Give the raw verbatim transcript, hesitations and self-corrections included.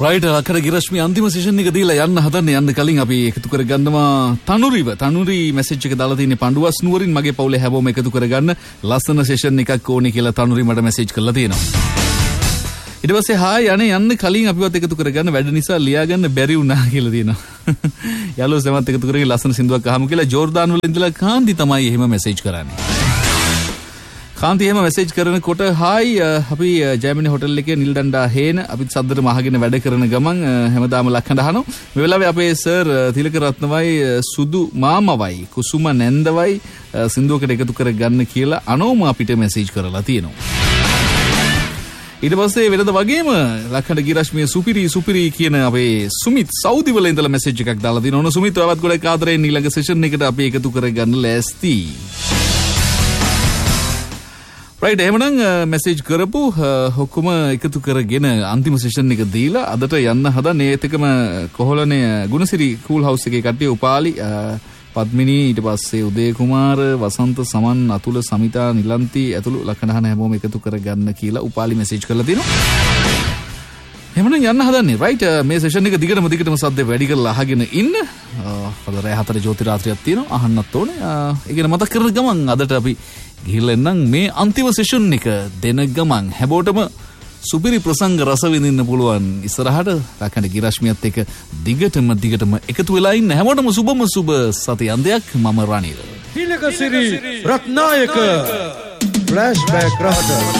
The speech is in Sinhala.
රයිට් අකර ගිරශ්මි අන්තිම සෙෂන් එක දීලා යන්න හදන්නේ. යන්න කලින් අපි එකතු කරගන්නවා තනුරිව. තනුරි මැසේජ් එක දාලා තියෙන්නේ පඬුවස් නුවරින් මගේ පවුලේ හැමෝම එකතු කරගන්න ලස්සන සෙෂන් එකක් ඕනේ කියලා තනුරි මට මැසේජ් කරලා තියෙනවා. ඊට පස්සේ හායි අනේ යන්න කලින් අපිවත් එකතු කරගන්න වැඩ නිසා ලියාගන්න බැරි වුණා කියලා තියෙනවා. යාළුවෝ සමත් එකතු කරගෙන ලස්සන සින්දුවක් අහමු කියලා ජෝර්දාන් වල ඉඳලා කාන්ති තමයි එහෙම මැසේජ් කරන්නේ. කාන්ති එහෙම මැසේජ් කරනකොට හායි අපි ජර්මනි හොටල් එකේ නිල් දණ්ඩා හේන අපිත් සද්දට මහගෙන වැඩ කරන ගමන් හැමදාම ලක්හඬ අහනවා. මේ වෙලාවේ අපේ සර් තිලක රත්නවයි සුදු මාමවයි කුසුම නැන්දවයි සින්දුවකට එකතු කරගන්න කියලා අනෝම අපිට මැසේජ් කරලා තියෙනවා. ඊට පස්සේ වෙනද වගේම ලක්හඬ ගිරශ්මිය සුපිරි සුපිරි කියන අපේ සුමිත් සෞදි වල ඉඳලා මැසේජ් එකක් දාලා දිනවා. ඔන්න සුමිත් ඔයවත් ගොඩක් ආදරෙන් ඊළඟ සෙෂන් එකට අපි එකතු කරගන්න ලෑස්ති. රයිට් එහෙමනම් මැසේජ් කරපු ඔක්කොම එකතු කරගෙන අන්තිම සෙෂන් එක දීලා අදට යන්න හදන්නේ. ඒත් එකම කොහොලනේ ගුණසිරි කූල් හවුස් එකේ කට්ටිය උපාලි පද්මිනී ඊට පස්සේ උදේ කුමාර වසන්ත සමන් අතුල සමිතා නිලන්ති ඇතුළු ලක්ෂණහන හැමෝම එකතු කරගන්න කියලා උපාලි මැසේජ් කරලා තිනවා. එහෙමනම් යන්න හදන්නේ. රයිට් මේ සෙෂන් එක දිගටම දිගටම සද්ද වැඩි කරලා අහගෙන ඉන්න. අද රෑ හතර ජෝති රාත්‍රියක් තියෙනවා අහන්නත් ඕනේ. ඒ කියන මතක් කරන ගමන් අදට අපි ගිහිල්ලා එන්නම් මේ අන්තිම සෙෂන් එක දෙන ගමන් හැමෝටම සුපිරි ප්‍රසංග රස විඳින්න පුළුවන්. ඉස්සරහට ලක්හඬ ගිරශ්මියත් එක්ක දිගටම දිගටම එකතු වෙලා ඉන්න හැමෝටම සුබම සුබ සතියන්දයක්. මම රනිල් තිලකසිරි රත්නායක ෆ්ලෑෂ්බැක් රහට